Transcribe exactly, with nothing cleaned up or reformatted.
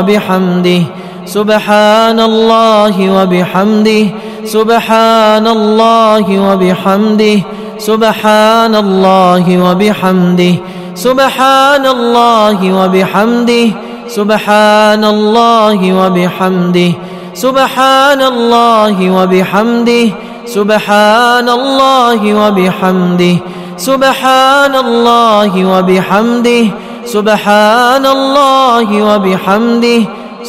وبحمده سبحان الله وبحمده سبحان الله وبحمده سبحان الله وبحمده سبحان الله وبحمده سبحان الله وبحمده سبحان الله وبحمده سبحان الله وبحمده سبحان الله وبحمده سبحان الله وبحمده